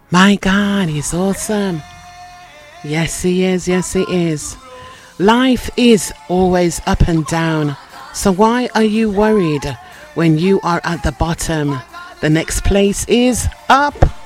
My God, he's awesome. Yes, he is. Yes, he is. Life is always up and down. So why are you worried when you are at the bottom? The next place is up.